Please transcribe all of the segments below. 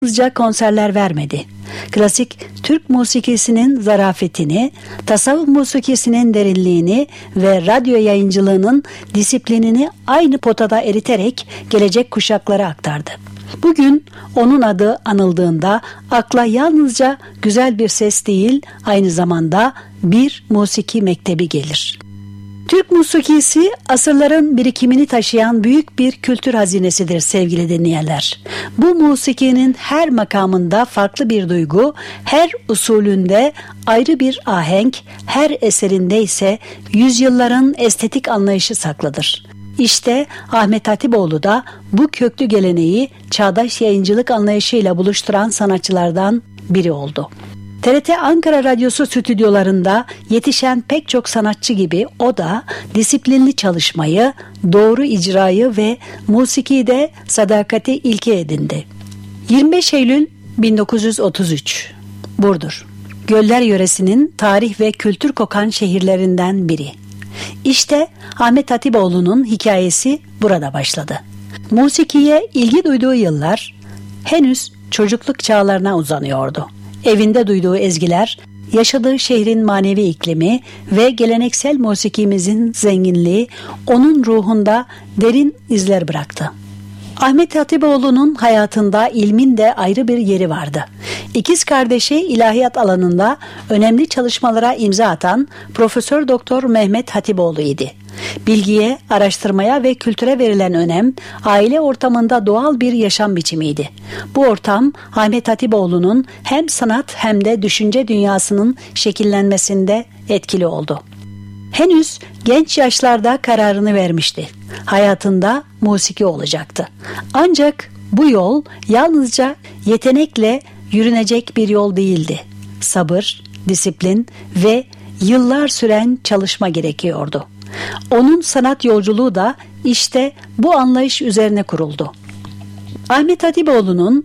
yalnızca konserler vermedi. Klasik Türk musikisinin zarafetini, tasavvuf musikisinin derinliğini ve radyo yayıncılığının disiplinini aynı potada eriterek gelecek kuşaklara aktardı. Bugün onun adı anıldığında akla yalnızca güzel bir ses değil, aynı zamanda bir musiki mektebi gelir. Türk musikisi asırların birikimini taşıyan büyük bir kültür hazinesidir sevgili dinleyenler. Bu musikinin her makamında farklı bir duygu, her usulünde ayrı bir ahenk, her eserinde ise yüzyılların estetik anlayışı saklıdır. İşte Ahmet Hatipoğlu da bu köklü geleneği çağdaş yayıncılık anlayışıyla buluşturan sanatçılardan biri oldu. TRT Ankara Radyosu stüdyolarında yetişen pek çok sanatçı gibi o da disiplinli çalışmayı, doğru icrayı ve musikide sadakati ilke edindi. 25 Eylül 1933 Burdur, Göller yöresinin tarih ve kültür kokan şehirlerinden biri. İşte Ahmet Hatipoğlu'nun hikayesi burada başladı. Musikiye ilgi duyduğu yıllar henüz çocukluk çağlarına uzanıyordu. Evinde duyduğu ezgiler, yaşadığı şehrin manevi iklimi ve geleneksel musikimizin zenginliği onun ruhunda derin izler bıraktı. Ahmet Hatipoğlu'nun hayatında ilmin de ayrı bir yeri vardı. İkiz kardeşi ilahiyat alanında önemli çalışmalara imza atan Profesör Doktor Mehmet Hatipoğlu idi. Bilgiye, araştırmaya ve kültüre verilen önem aile ortamında doğal bir yaşam biçimiydi. Bu ortam Ahmet Hatipoğlu'nun hem sanat hem de düşünce dünyasının şekillenmesinde etkili oldu. Henüz genç yaşlarda kararını vermişti. Hayatında musiki olacaktı. Ancak bu yol yalnızca yetenekle yürünecek bir yol değildi. Sabır, disiplin ve yıllar süren çalışma gerekiyordu. Onun sanat yolculuğu da işte bu anlayış üzerine kuruldu. Ahmet Hatipoğlu'nun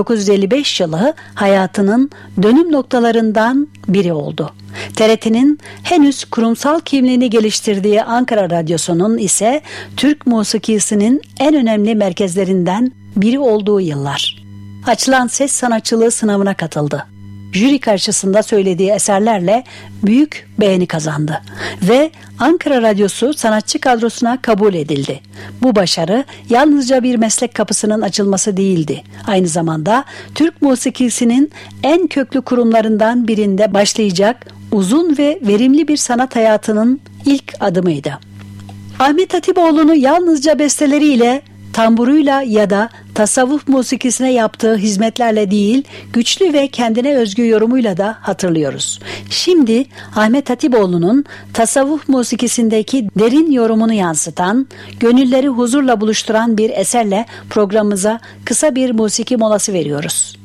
1955 yılı hayatının dönüm noktalarından biri oldu. TRT'nin henüz kurumsal kimliğini geliştirdiği Ankara Radyosu'nun ise Türk musikisinin en önemli merkezlerinden biri olduğu yıllar. Açılan ses sanatçılığı sınavına katıldı. Jüri karşısında söylediği eserlerle büyük beğeni kazandı ve Ankara Radyosu sanatçı kadrosuna kabul edildi. Bu başarı yalnızca bir meslek kapısının açılması değildi. Aynı zamanda Türk musikisinin en köklü kurumlarından birinde başlayacak uzun ve verimli bir sanat hayatının ilk adımıydı. Ahmet Hatipoğlu'nu yalnızca besteleriyle, tamburuyla ya da tasavvuf musikisine yaptığı hizmetlerle değil, güçlü ve kendine özgü yorumuyla da hatırlıyoruz. Şimdi Ahmet Hatipoğlu'nun tasavvuf musikisindeki derin yorumunu yansıtan, gönülleri huzurla buluşturan bir eserle programımıza kısa bir musiki molası veriyoruz.